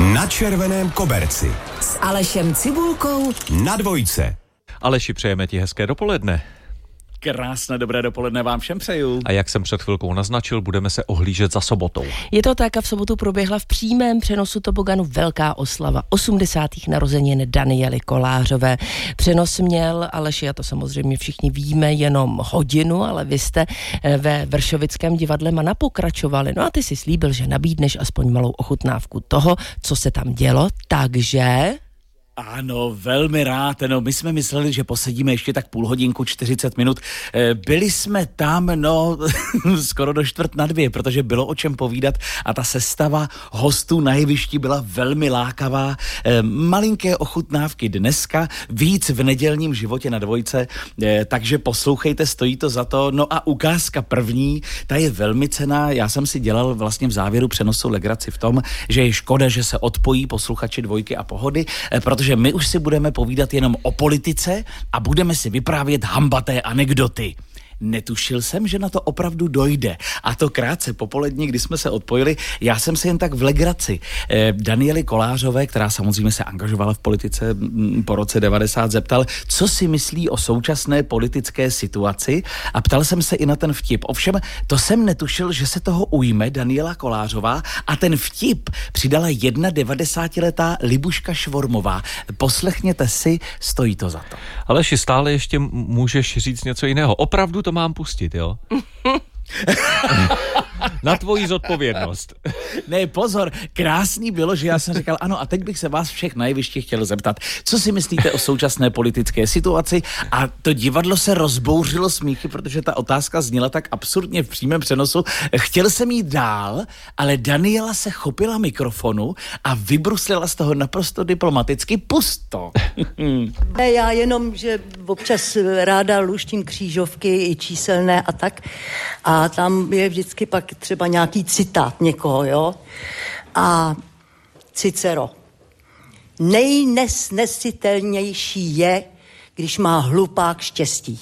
Na červeném koberci s Alešem Cibulkou na Dvojce. Aleši, přejeme ti hezké dopoledne. Krásné dobré dopoledne vám všem přeju. A jak jsem před chvilkou naznačil, budeme se ohlížet za sobotou. Je to tak a v sobotu proběhla v přímém přenosu toboganu velká oslava 80. narozenin Daniely Kolářové. Přenos měl, Aleši, a to samozřejmě všichni víme, jenom hodinu, ale vy jste ve Vršovickém divadle Mana pokračovali. No a ty si slíbil, že nabídneš aspoň malou ochutnávku toho, co se tam dělo, takže... Ano, velmi rád. No, my jsme mysleli, že posedíme ještě tak půl hodinku, 40 minut. Byli jsme tam, skoro do 1:45, protože bylo o čem povídat a ta sestava hostů na jevišti byla velmi lákavá. Malinké ochutnávky dneska, víc v nedělním životě na Dvojce, takže poslouchejte, stojí to za to. No a ukázka první, ta je velmi cenná. Já jsem si dělal vlastně v závěru přenosu legraci v tom, že je škoda, že se odpojí posluchači Dvojky a Pohody, protože my už si budeme povídat jenom o politice a budeme si vyprávět hambaté anekdoty. Netušil jsem, že na to opravdu dojde. A to krátce popolední, kdy jsme se odpojili, já jsem se jen tak v legraci Daniely Kolářové, která samozřejmě se angažovala v politice po roce 90, zeptal, co si myslí o současné politické situaci a ptal jsem se i na ten vtip. Ovšem, to jsem netušil, že se toho ujme Daniela Kolářová a ten vtip přidala 91letá Libuška Švormová. Poslechněte si, stojí to za to. Aleši, stále ještě můžeš říct něco jiného. Opravdu to mám pustit, jo? Na tvoji zodpovědnost. Ne, pozor, krásný bylo, že já jsem říkal, ano, a teď bych se vás všech na jevišti chtěl zeptat, co si myslíte o současné politické situaci, a to divadlo se rozbouřilo smíchy, protože ta otázka zněla tak absurdně v přímém přenosu. Chtěl jsem jít dál, ale Daniela se chopila mikrofonu a vybruslila z toho naprosto diplomaticky pusto. Já jenom, že občas ráda luštím křížovky i číselné a tak, a tam je vždycky pak třeba nějaký citát někoho, jo? A Cicero. Nejnesnesitelnější je, když má hlupák štěstí.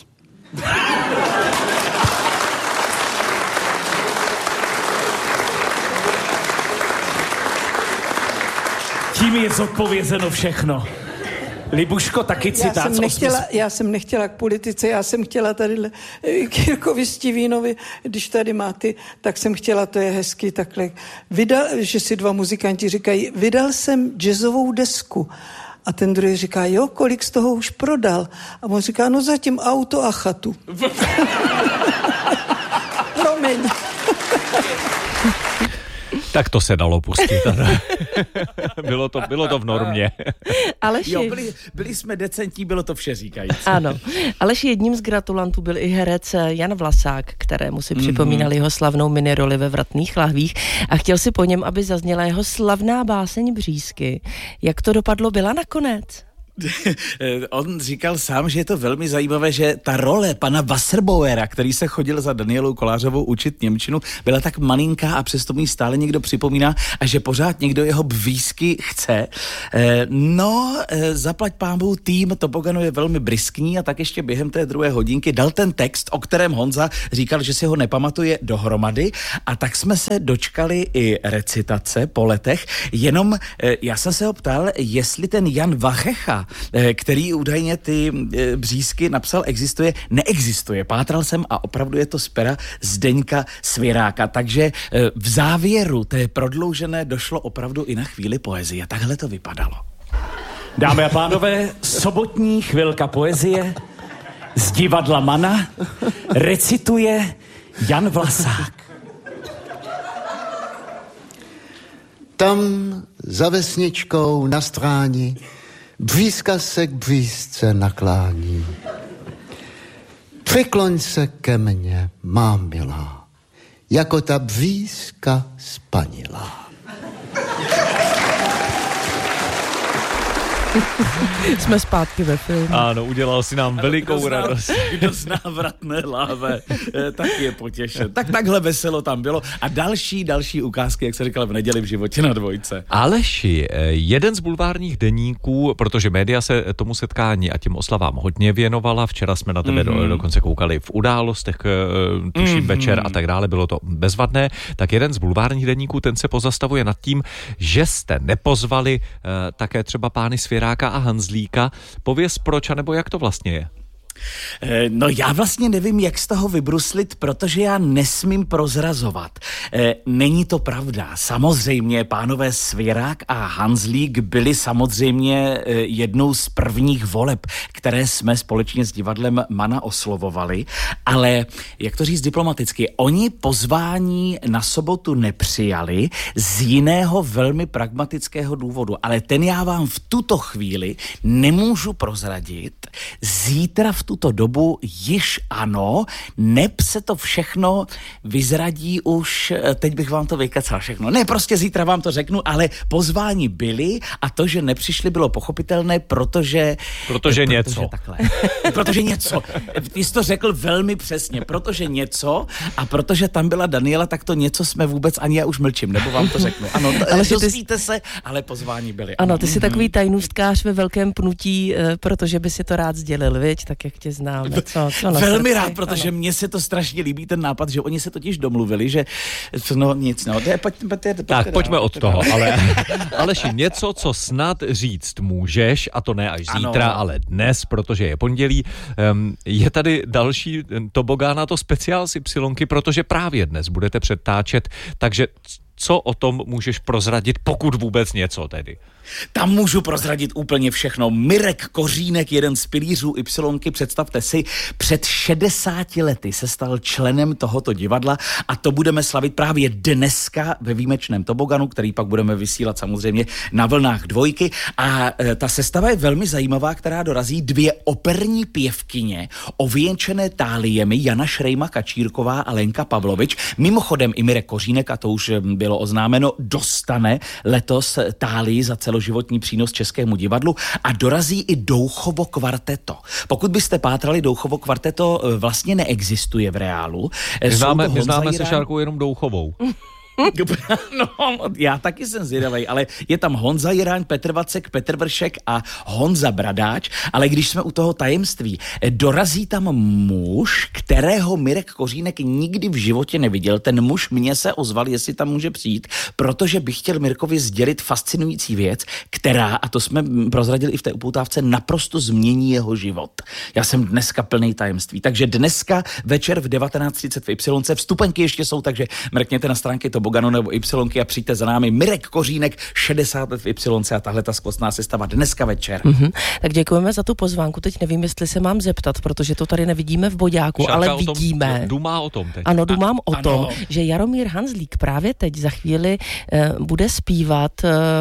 Tím je zodpovězeno všechno. Libuško, taky citát. Já jsem nechtěla k politice, já jsem chtěla tadyhle k Jirkovi Stivínovi, když tady má ty, tak jsem chtěla, to je hezky takhle. Že si dva muzikanti říkají, vydal jsem jazzovou desku. A ten druhý říká, jo, kolik z toho už prodal? A on říká, no zatím auto a chatu. Promiň. Tak to se dalo pustit. Bylo to v normě. Aleši... Jo, byli jsme decentní, bylo to vše říkající. Ano. Aleši, jedním z gratulantů byl i herec Jan Vlasák, kterému si připomínal jeho slavnou miniroli ve Vratných lahvích a chtěl si po něm, aby zazněla jeho slavná báseň Břízky. Jak to dopadlo, byla nakonec? On říkal sám, že je to velmi zajímavé, že ta role pana Wasserbauera, který se chodil za Danielou Kolářovou učit němčinu, byla tak malinká a přesto mi stále někdo připomíná a že pořád někdo jeho bvízky chce. Zaplať pánbůh, tým Toboganu je velmi briskní a tak ještě během té druhé hodinky dal ten text, o kterém Honza říkal, že si ho nepamatuje dohromady, a tak jsme se dočkali i recitace po letech, jenom já jsem se ho ptal, jestli ten Jan Vachecha, který údajně ty břízky napsal, existuje, neexistuje. Pátral jsem a opravdu je to z pera Zdeňka Svěráka. Takže v závěru té prodloužené došlo opravdu i na chvíli poezie. Takhle to vypadalo. Dámy a pánové, sobotní chvilka poezie z divadla Mana recituje Jan Vlasák. Tam za vesničkou na stráni břízka se k břízce naklání. Přikloň se ke mně, má milá, jako ta břízka spanilá. Jsme zpátky ve filmu. Ano, udělal si nám velikou radost. Kdo zná Vratné láve, tak je potěšen. Tak takhle veselo tam bylo. A další ukázky, jak se říkal v neděli v životě na Dvojce. Aleši, jeden z bulvárních deníků, protože média se tomu setkání a těm oslavám hodně věnovala, včera jsme na tebe dokonce koukali v Událostech, tuším večer a tak dále, bylo to bezvadné, tak jeden z bulvárních deníků, ten se pozastavuje nad tím, že jste nepozvali také třeba pány Svěráka a Hanzlíka. Pověz proč, anebo jak to vlastně je? No já vlastně nevím, jak z toho vybruslit, protože já nesmím prozrazovat. Není to pravda. Samozřejmě pánové Svěrák a Hanzlík byli samozřejmě jednou z prvních voleb, které jsme společně s divadlem Mana oslovovali, ale jak to říct diplomaticky, oni pozvání na sobotu nepřijali z jiného velmi pragmatického důvodu, ale ten já vám v tuto chvíli nemůžu prozradit. Zítra v tuto dobu již ano, neb se to všechno vyzradí už, teď bych vám to vykecal všechno. Ne, prostě zítra vám to řeknu, ale pozvání byli a to, že nepřišli, bylo pochopitelné, protože něco. Takhle. Protože něco. Ty jsi to řekl velmi přesně. Protože něco a protože tam byla Daniela, tak to něco jsme vůbec, ani já už mlčím, nebo vám to řeknu. Ano, dozvíte se, ale pozvání byli. Ano, ty jsi takový tajnůstkář ve velkém pnutí, protože by si to rád sdělil, viď? Tak jak tě znám. Co velmi srdci? rád, protože mně se to strašně líbí, ten nápad, že oni se totiž domluvili, že Pojďme od toho, ale Aleši, něco, co snad říct můžeš, a to ne až zítra, ale dnes, protože je pondělí, je tady další tobogán, a to speciál z Ypsilonky, protože právě dnes budete předtáčet, takže co o tom můžeš prozradit, pokud vůbec něco tedy? Tam můžu prozradit úplně všechno. Mirek Kořínek, jeden z pilířů Ypsilonky, představte si, před 60 lety se stal členem tohoto divadla a to budeme slavit právě dneska ve výjimečném toboganu, který pak budeme vysílat samozřejmě na vlnách Dvojky. A ta sestava je velmi zajímavá, která dorazí 2 operní pěvkyně, ověnčené táliemi, Jana Šrejma Kačírková a Lenka Pavlovič. Mimochodem i Mirek Kořínek, a to už bylo oznámeno, dostane letos tálii za celoživotní přínos Českému divadlu a dorazí i Douchovo kvarteto. Pokud byste pátrali, Douchovo kvarteto vlastně neexistuje v reálu. My známe se Šárkou jenom Douchovou. No, já taky jsem zvědavej, ale je tam Honza Jiráň, Petr Vacek, Petr Vršek a Honza Bradáč, ale když jsme u toho tajemství, dorazí tam muž, kterého Mirek Kořínek nikdy v životě neviděl. Ten muž mě se ozval, jestli tam může přijít, protože bych chtěl Mirkovi sdělit fascinující věc, která, a to jsme prozradili i v té upoutávce, naprosto změní jeho život. Já jsem dneska plný tajemství, takže dneska večer v 19:30 v Ypsilonce, vstupenky ještě jsou, takže mrkněte na stránky Toboganu nebo Ypsilonky a přijďte za námi. Mirek Kořínek, 60 let v Ypsilonce a tahle ta skvostná sestava dneska večer. Tak děkujeme za tu pozvánku. Teď nevím, jestli se mám zeptat, protože to tady nevidíme v boďáku, Šárka ale vidíme. Dumá o tom teď. Ano, dumám o tom, že Jaromír Hanzlík právě teď za chvíli bude zpívat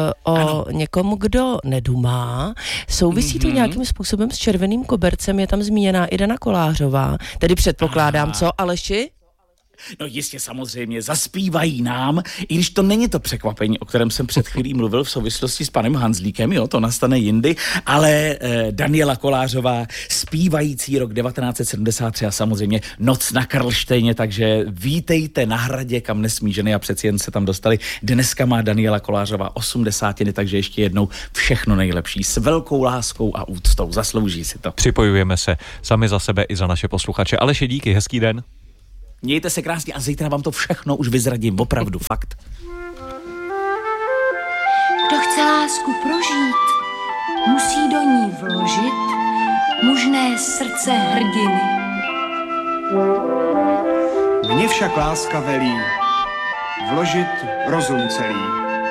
o někom, kdo nedumá. Souvisí to nějakým způsobem s Červeným kobercem, je tam zmíněná i Dana Kolářová. Tedy předpokládám, co, Aleši? No jistě, samozřejmě, zaspívají nám, i když to není to překvapení, o kterém jsem před chvílí mluvil v souvislosti s panem Hanzlíkem, jo, to nastane jindy, ale Daniela Kolářová, zpívající rok 1973 a samozřejmě Noc na Karlštejně, takže vítejte na Hradě, kam nesmí ženy a přeci jen se tam dostali. Dneska má Daniela Kolářová 80, takže ještě jednou všechno nejlepší, s velkou láskou a úctou, zaslouží si to. Připojujeme se sami za sebe i za naše posluchače. Aleši, díky, hezký den. Mějte se krásně a zítra vám to všechno už vyzradím, opravdu, fakt. Kdo chce lásku prožít, musí do ní vložit mužné srdce hrdiny. Mně však láska velí vložit rozum celý.